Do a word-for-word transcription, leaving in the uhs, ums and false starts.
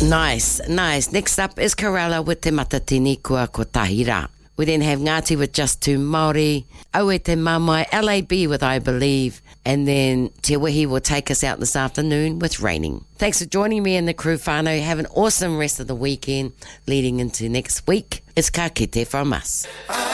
Nice, nice. Next up is Karala with Te Matatini Kua Ko Tahira. We then have Ngāti with Just Two Māori, Aue Te Mamai, L A B with I Believe, and then Te Wihi will take us out this afternoon with Raining. Thanks for joining me and the crew whānau. Have an awesome rest of the weekend leading into next week. It's ka kite from us.